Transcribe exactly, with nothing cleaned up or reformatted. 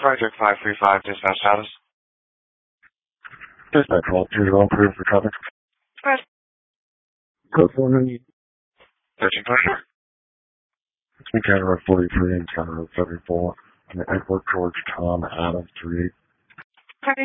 Project five three five, dispatch status. Dispatch call two zero approved for traffic. Press. Code four ninety. thirteen twenty. It's me, County Road forty-three and County Road seventy-four. On the Edward George Tom Adams three eight